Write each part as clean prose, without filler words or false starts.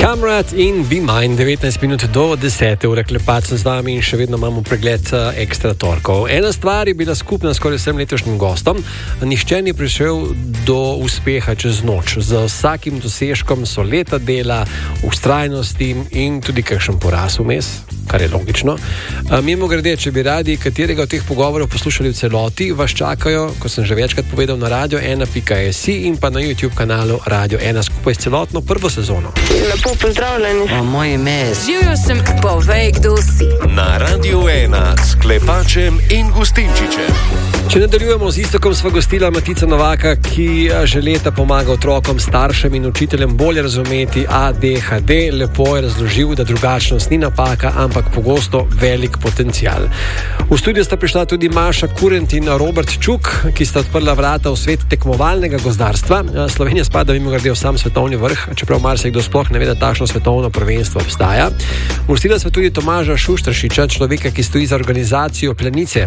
Kamrat in Be Mine, 19 minut do 10 ure, klepat sem z vami in še vedno imamo pregled ekstra torkov. Ena stvar je bila skupna skoraj vsem letošnjim gostom. Nihče ni prišel do uspeha čez noč. Z vsakim dosežkom so leta dela, vztrajnosti in tudi kakšen poraz vmes, kar je logično. Mimogrede, če bi radi katerega od teh pogovorov poslušali v celoti, vas čakajo, kot sem že večkrat povedal, na radio1.si in pa na YouTube kanalu Radio 1 skupaj s celotno prvo sezono. Lepo pozdravljeni. Moje ime je Živijo sem, povej, kdo si. Na Radio 1 s Klepačem in Gustinčičem. Če nadaljujemo z Istokom, sva gostila Matica Novaka, ki že leta pomaga otrokom, staršem in učiteljem bolje razumeti ADHD. Lepo je razložil, da drugačnost ni napaka, ampak pogosto velik potencial. V studiu sta prišla tudi Maša Kurent in Robert Čuk, ki sta odprla vrata v svet tekmovalnega gozdarstva. Slovenija spada mimogrede v sam svetovni vrh, čeprav marsikdo sploh ne ve, da takšno svetovno prvenstvo obstaja. Gostila sva tudi Tomaža Šuštaršiča, človeka, ki stoji za organizacijo Planice.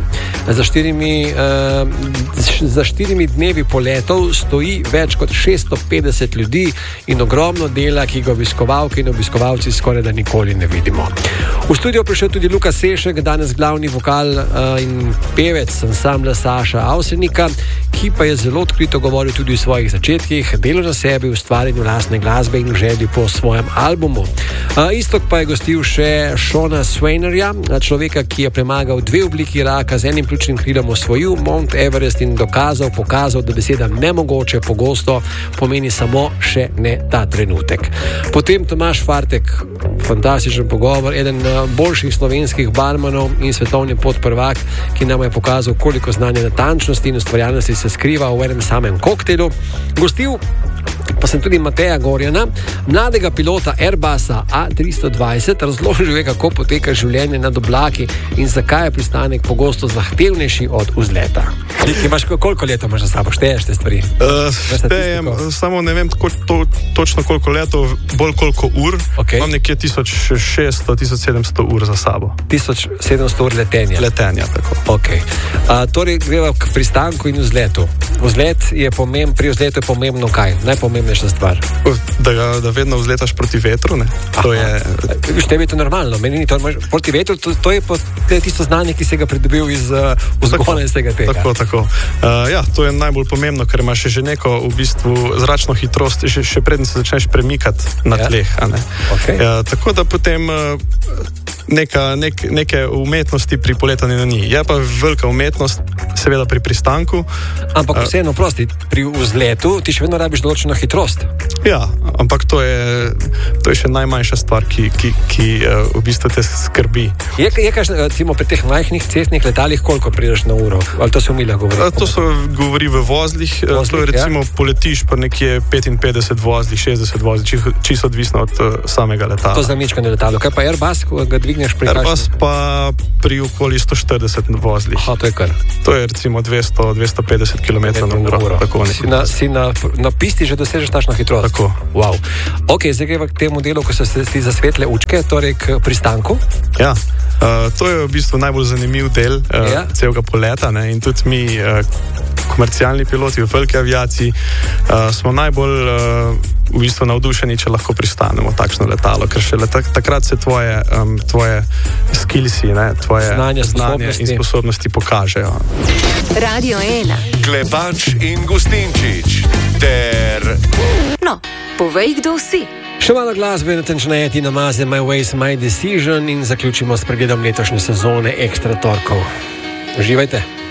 Za 4 dnevi poletov stoji več kot 650 ljudi in ogromno dela, ki ga obiskovalke in obiskovalci skoraj da nikoli ne vidimo. V studio prišel tudi Luka Sešek, danes glavni vokal in pevec ansambla Saša Avsenika, ki pa je zelo odkrito govoril tudi o svojih začetkih, delu na sebi, ustvarjanju lastne glasbe in želji po svojem albumu. Istok pa je gostil še Shona Swainerja, človeka, ki je premagal 2 obliki raka, z enim pljučnim krilom osvojil Mount Everest in pokazal, da beseda nemogoče pogosto pomeni samo še ne ta trenutek. Potem Tomaž Fartek, fantastičen pogovor, eden boljših slovenskih barmanov in svetovni podprvak, ki nam je pokazal, koliko znanja, natančnosti in ustvarjalnosti se skriva v enem samem koktejlu. Gostil pa sem tudi Mateja Gorjana, mladega pilota Airbusa A320, razložil je, kako poteka življenje nad oblaki in zakaj je pristanek pogosto zahtevnejši od vzleta. Koliko leta imaš za sabo? Šteješ te stvari? Štejem, samo ne vem točno koliko letov, bolj koliko ur. Okay. Imam nekje 1600-1700 ur za sabo. 1700 ur letenja? Letenja, tako. Okay. Torej greva k pristanku in vzletu. Vzlet je pri vzletu je pomembno kaj? Najpomembnejša stvar? Da vedno vzletaš proti vetru, ne? To je... Tebi je to normalno, meni ni to proti vetru, to je tisto znanje, ki se ga pridobil iz vzgona in vsega tega. Tako. Ja, to je najbolj pomembno, ker imaš že neko v bistvu zračno hitrost, še preden se začneš premikati na tleh. Okay. Tako da potem neke umetnosti pri poletanju ni. Je pa velika umetnost, seveda pri pristanku. Ampak vseeno, prosti, pri vzletu ti še vedno rabiš določeno hitrost. Ja, ampak to je še najmanjša stvar, ki v bistvu te skrbi. Je recimo pri teh majhnih cestnih letalih, koliko prideš na uro? Ali to se v miljah govori? To se govori v vozlih. To je recimo poletiš pa nekje 55 vozlih, 60 vozlih, čisto odvisno od samega letala. To za mičkanje letalo. Kaj pa Airbus, ko ga dvigneš pri Airbus pa pri okoli 140 vozlih. Aha, to je kar. To je recimo 200-250 km na uro. Si na pisti že dosežeš takšno hitrost? Tako. Wow. Ok, zdaj greva k temu delu, ko so se ti zasvetle učke, torej k pristanku. Ja. To je v bistvu najbolj zanimiv del celega poleta, ne? In tudi mi, komercialni piloti v veliki aviaciji, smo najbolj v bistvu navdušeni, če lahko pristanemo takšno letalo, ker še takrat se tvoje skillsi, tvoje znanje in sposobnosti pokažejo. Radio 1. Klepač in Gustinčič ter... No, povej, kdo si. Še malo glasbe, natančneje Tina Maze, My Ways, My Decision in zaključimo s pregledom letošnje sezone ekstra torkov. Uživajte.